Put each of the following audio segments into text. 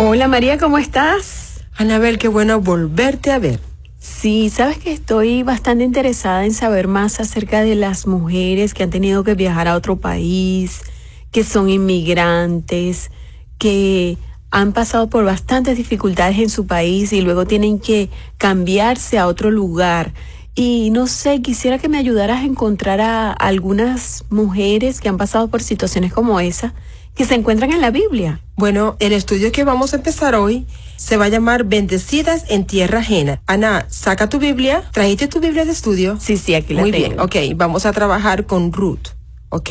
Hola María, ¿cómo estás? Anabel, qué bueno volverte a ver. Sí, sabes que estoy bastante interesada en saber más acerca de las mujeres que han tenido que viajar a otro país, que son inmigrantes, que han pasado por bastantes dificultades en su país y luego tienen que cambiarse a otro lugar. Y no sé, quisiera que me ayudaras a encontrar a algunas mujeres que han pasado por situaciones como esa, que se encuentran en la Biblia. Bueno, el estudio que vamos a empezar hoy se va a llamar Bendecidas en Tierra Ajena. Ana, saca tu Biblia. ¿Trajiste tu Biblia de estudio? Sí, aquí la Muy tengo. bien, ok. Vamos a trabajar con Ruth, ok.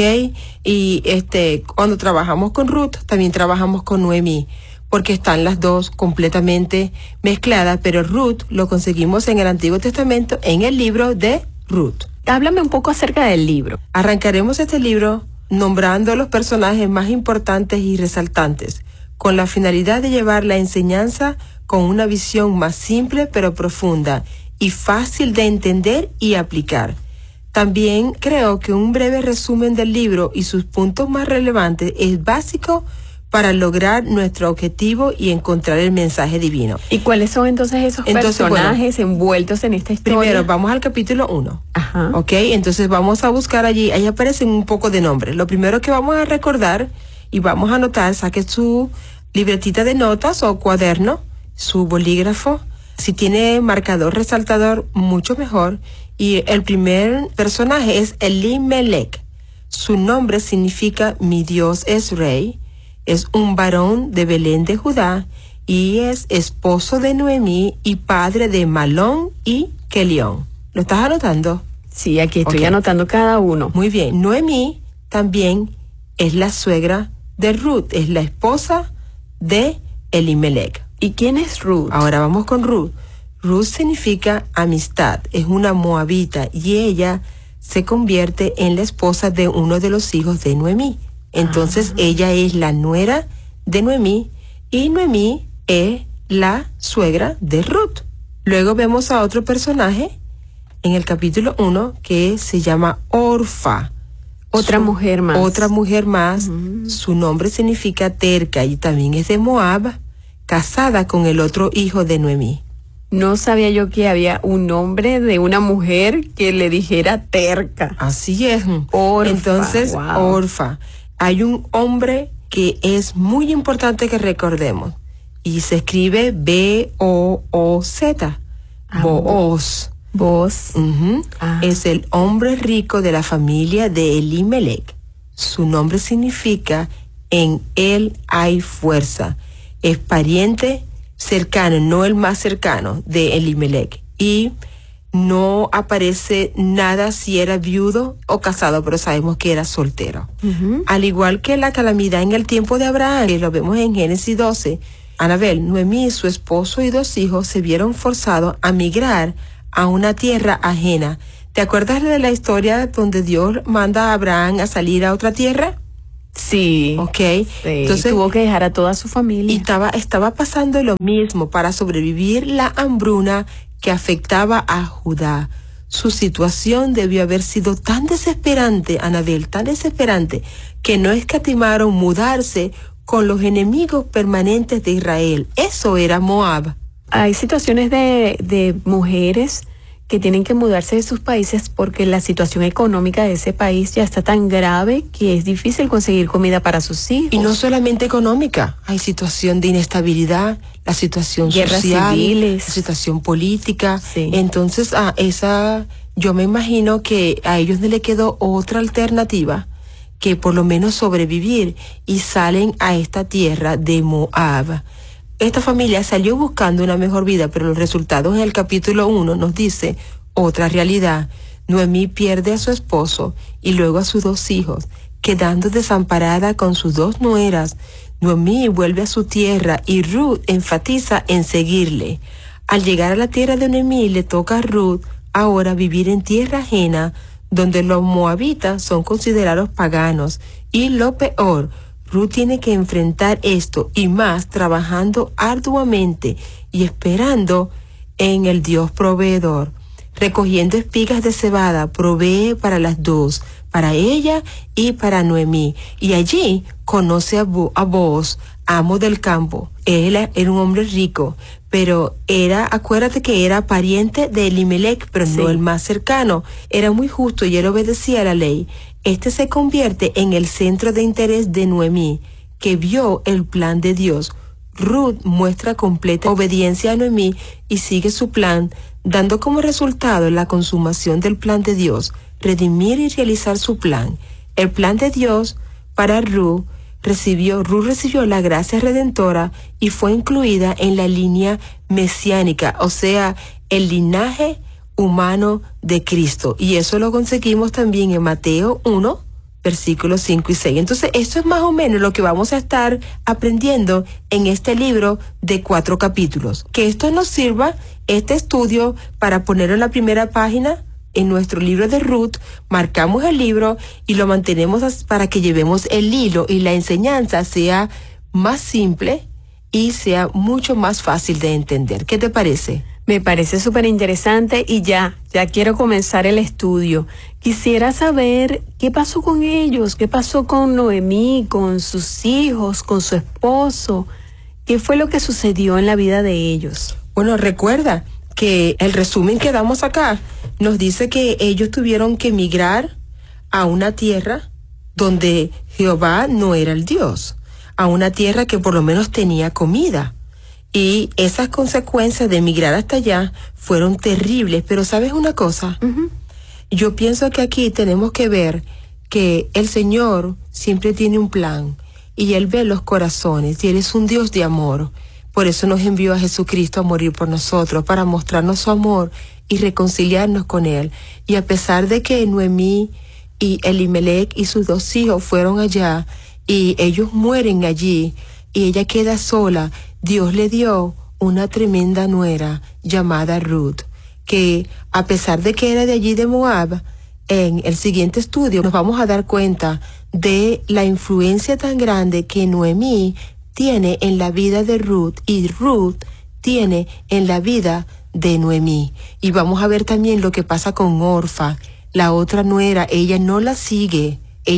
Y cuando trabajamos con Ruth, también trabajamos con Noemí, porque están las dos completamente mezcladas, pero Ruth lo conseguimos en el Antiguo Testamento, en el libro de Ruth. Háblame un poco acerca del libro. Arrancaremos este libro nombrando los personajes más importantes y resaltantes, con la finalidad de llevar la enseñanza con una visión más simple pero profunda y fácil de entender y aplicar. También creo que un breve resumen del libro y sus puntos más relevantes es básico para lograr nuestro objetivo y encontrar el mensaje divino. ¿Y cuáles son entonces esos personajes envueltos en esta historia? Primero, vamos al capítulo 1. Ajá. Ok, entonces vamos a buscar allí, ahí aparecen un poco de nombres. Lo primero que vamos a recordar y vamos a anotar, saque su libretita de notas o cuaderno, su bolígrafo. Si tiene marcador resaltador, mucho mejor. Y el primer personaje es Elimelech. Su nombre significa mi Dios es rey. Es un varón de Belén de Judá y es esposo de Noemí y padre de Malón y Kelión. ¿Lo estás anotando? Sí, aquí estoy anotando cada uno. Muy bien. Noemí también es la suegra de Ruth, es la esposa de Elimelech. ¿Y quién es Ruth? Ahora vamos con Ruth. Ruth significa amistad, es una moabita y ella se convierte en la esposa de uno de los hijos de Noemí. Entonces ella es la nuera de Noemí y Noemí es la suegra de Ruth. Luego vemos a otro personaje en el capítulo 1 que se llama Orfa. Otra mujer más. Otra mujer más. Su nombre significa terca y también es de Moab, casada con el otro hijo de Noemí. No sabía yo que había un nombre de una mujer que le dijera terca. Así es. Orfa. Entonces, wow. Orfa. Hay un hombre que es muy importante que recordemos y se escribe B-O-O-Z. Booz. Vos. Es el hombre rico de la familia de Elimelech. Su nombre significa en él hay fuerza. Es pariente cercano, no el más cercano de Elimelech. Y no aparece nada si era viudo o casado, pero sabemos que era soltero. Al igual que la calamidad en el tiempo de Abraham, que lo vemos en Génesis 12, Anabel, Noemí, su esposo y 2 hijos se vieron forzados a migrar a una tierra ajena. ¿Te acuerdas de la historia donde Dios manda a Abraham a salir a otra tierra? Sí. Ok. Sí. Entonces tuvo que dejar a toda su familia. Y estaba pasando lo mismo para sobrevivir la hambruna que afectaba a Judá. Su situación debió haber sido tan desesperante, Anabel, tan desesperante, que no escatimaron mudarse con los enemigos permanentes de Israel. Eso era Moab. Hay situaciones de mujeres que tienen que mudarse de sus países porque la situación económica de ese país ya está tan grave que es difícil conseguir comida para sus hijos. Y no solamente económica, hay situación de inestabilidad, la situación guerras social, civiles, la situación política. Sí. Entonces, yo me imagino que a ellos no le quedó otra alternativa que por lo menos sobrevivir y salen a esta tierra de Moab. Esta familia salió buscando una mejor vida, pero los resultados en el capítulo 1 nos dice otra realidad. Noemí pierde a su esposo y luego a sus 2 hijos, quedando desamparada con sus 2 nueras. Noemí vuelve a su tierra y Ruth enfatiza en seguirle. Al llegar a la tierra de Noemí, le toca a Ruth ahora vivir en tierra ajena, donde los moabitas son considerados paganos. Y lo peor, Ruth tiene que enfrentar esto y más trabajando arduamente y esperando en el Dios proveedor. Recogiendo espigas de cebada, provee para las 2, para ella y para Noemí. Y allí conoce a Booz, amo del campo. Él era un hombre rico, pero acuérdate que era pariente de Elimelech, pero no el más cercano. Era muy justo y él obedecía la ley. Este se convierte en el centro de interés de Noemí, que vio el plan de Dios. Ruth muestra completa obediencia a Noemí y sigue su plan, dando como resultado la consumación del plan de Dios, redimir y realizar su plan. El plan de Dios para Ruth recibió la gracia redentora y fue incluida en la línea mesiánica, o sea, el linaje humano de Cristo. Y eso lo conseguimos también en Mateo 1, versículos 5 y 6. Entonces, esto es más o menos lo que vamos a estar aprendiendo en este libro de 4 capítulos. Que esto nos sirva, este estudio, para ponerlo en la primera página en nuestro libro de Ruth. Marcamos el libro y lo mantenemos para que llevemos el hilo y la enseñanza sea más simple y sea mucho más fácil de entender. ¿Qué te parece? Me parece súper interesante y ya quiero comenzar el estudio. Quisiera saber qué pasó con ellos, qué pasó con Noemí, con sus hijos, con su esposo. ¿Qué fue lo que sucedió en la vida de ellos? Bueno, recuerda que el resumen que damos acá nos dice que ellos tuvieron que emigrar a una tierra donde Jehová no era el Dios, a una tierra que por lo menos tenía comida. Y esas consecuencias de emigrar hasta allá fueron terribles. Pero ¿sabes una cosa? Yo pienso que aquí tenemos que ver que el Señor siempre tiene un plan y Él ve los corazones y Él es un Dios de amor. Por eso nos envió a Jesucristo a morir por nosotros, para mostrarnos su amor y reconciliarnos con Él. Y a pesar de que Noemí y Elimelech y sus 2 hijos fueron allá y ellos mueren allí y ella queda sola, Dios le dio una tremenda nuera llamada Ruth, que a pesar de que era de allí de Moab, en el siguiente estudio nos vamos a dar cuenta de la influencia tan grande que Noemí tiene en la vida de Ruth y Ruth tiene en la vida de Noemí. Y vamos a ver también lo que pasa con Orfa, la otra nuera. Ella no la sigue.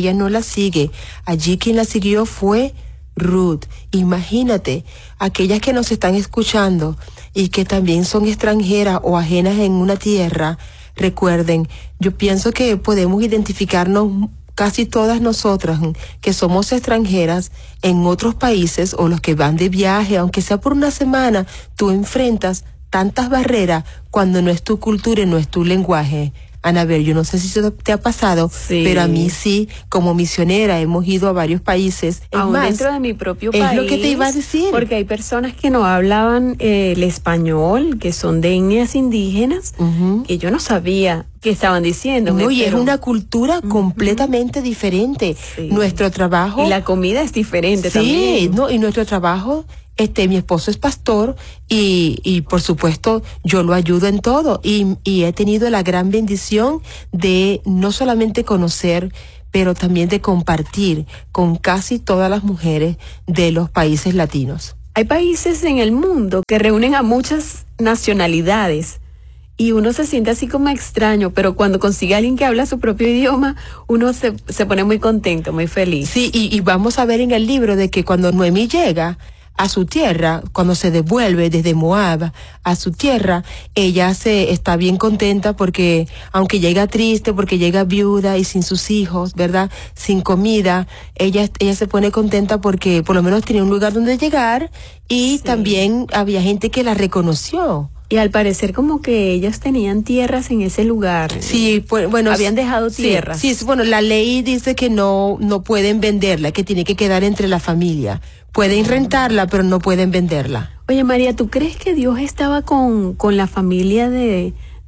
Allí quien la siguió fue Ruth. Imagínate, aquellas que nos están escuchando y que también son extranjeras o ajenas en una tierra, recuerden, yo pienso que podemos identificarnos casi todas nosotras que somos extranjeras en otros países o los que van de viaje, aunque sea por una semana, tú enfrentas tantas barreras cuando no es tu cultura y no es tu lenguaje. Anabel, yo no sé si eso te ha pasado, pero a mí sí, como misionera, hemos ido a varios países. Aún más, dentro de mi propio país. Es lo que te iba a decir. Porque hay personas que no hablaban el español, que son de etnias indígenas, que yo no sabía qué estaban diciendo. No, y es una cultura completamente diferente. Sí. Nuestro trabajo... Y la comida es diferente también. Sí, no, y nuestro trabajo... mi esposo es pastor y por supuesto yo lo ayudo en todo y he tenido la gran bendición de no solamente conocer, pero también de compartir con casi todas las mujeres de los países latinos. Hay países en el mundo que reúnen a muchas nacionalidades y uno se siente así como extraño, pero cuando consigue a alguien que habla su propio idioma, uno se pone muy contento, muy feliz. Sí, y vamos a ver en el libro de que cuando Noemí llega a su tierra, cuando se devuelve desde Moab a su tierra, ella está bien contenta porque aunque llega triste, porque llega viuda y sin sus hijos, ¿verdad? Sin comida, ella se pone contenta porque por lo menos tenía un lugar donde llegar y también había gente que la reconoció. Y al parecer como que ellas tenían tierras en ese lugar. Sí, pues, bueno. Habían dejado tierras. Sí, bueno, la ley dice que no pueden venderla, que tiene que quedar entre la familia. Pueden rentarla, pero no pueden venderla. Oye, María, ¿tú crees que Dios estaba con la familia de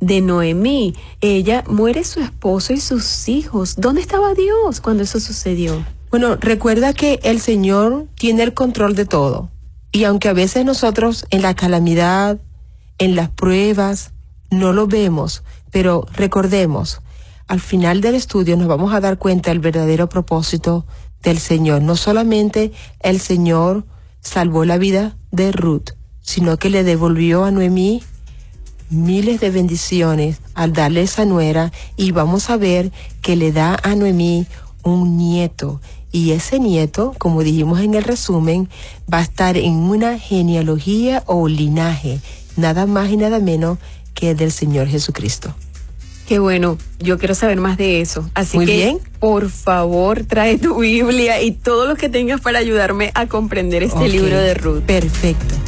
Noemí? Ella muere su esposo y sus hijos. ¿Dónde estaba Dios cuando eso sucedió? Bueno, recuerda que el Señor tiene el control de todo. Y aunque a veces nosotros en la calamidad, en las pruebas, no lo vemos, pero recordemos, al final del estudio nos vamos a dar cuenta del verdadero propósito del Señor. No solamente el Señor salvó la vida de Ruth, sino que le devolvió a Noemí miles de bendiciones al darle esa nuera, y vamos a ver que le da a Noemí un nieto. Y ese nieto, como dijimos en el resumen, va a estar en una genealogía o linaje, nada más y nada menos que del Señor Jesucristo. Qué bueno, yo quiero saber más de eso. Así Muy que, bien. por favor, trae tu Biblia y todo lo que tengas para ayudarme a comprender este libro de Ruth. Perfecto.